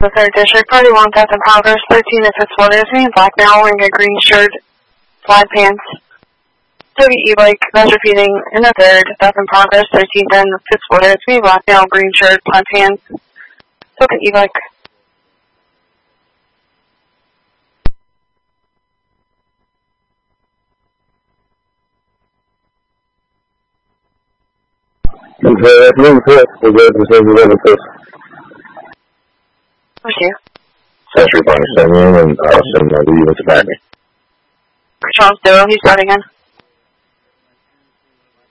The 3rd District, Party 1, Death in Progress, 13 if it's what is me, black male wearing a green shirt, flat pants. Toby E-Bike, measure feeding in the 3rd, Death in Progress, 13 then if it's what is me, black male, green shirt, flat pants. Token E-Bike. Where's you? Century Point, send me in and send the units back. Charles Doe, he's starting in.